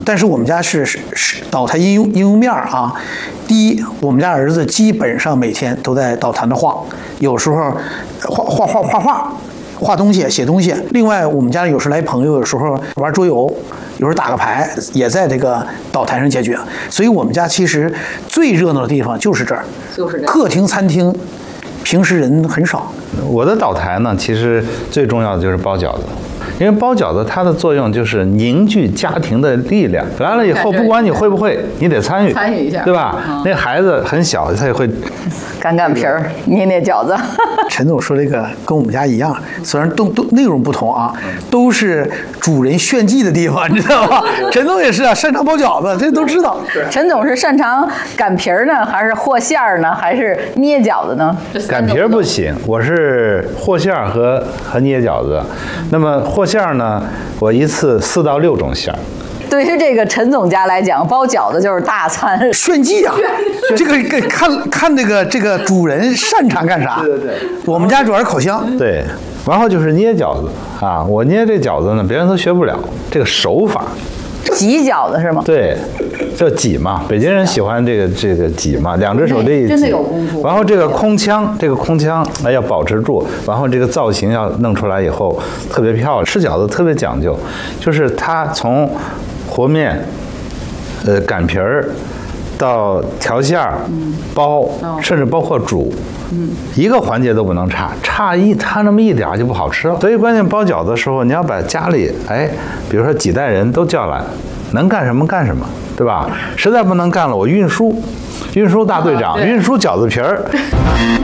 但是我们家是导坛应用面啊。第一，我们家儿子基本上每天都在导坛的画，有时候画东西、写东西。另外，我们家有时来朋友，有时候玩桌游，有时候打个牌，也在这个导坛上解决。所以我们家其实最热闹的地方就是这儿，客厅、餐厅，平时人很少。 我的导台呢，其实最重要的就是包饺子。因为包饺子它的作用就是凝聚家庭的力量，来了以后不管你会不会，你得参与一下， 对吧？那孩子很小，他也会擀皮儿、捏饺子。 陈总说这个跟我们家一样，虽然都内容不同啊，都是主人炫技的地方，你知道吧？陈总也是啊，擅长包饺子，这都知道。 陈总是擅长擀皮儿呢，还是和馅儿呢，还是捏饺子呢？ 擀皮儿不行，我是和馅儿和捏饺子。那么和馅儿呢，我一次4到6种馅儿。 对于这个陈总家来讲，包饺子就是大餐， 炫技啊！这个看这个主人擅长干啥？对。我们家主要是烤箱。 对，然后就是捏饺子啊，我捏这饺子呢，别人都学不了这个手法。 挤饺子是吗？ 对，叫挤嘛，北京人喜欢这个挤嘛，2只手这一挤， 真的有功夫。 然后这个空腔要保持住，然后这个造型要弄出来以后特别漂亮。吃饺子特别讲究，就是它从和面、擀皮儿到调馅儿、包，甚至包括煮。一个环节都不能差那么一点就不好吃了。所以关键包饺子的时候，你要把家里比如说几代人都叫来，能干什么干什么，对吧？实在不能干了，我运输大队长，运输饺子皮儿。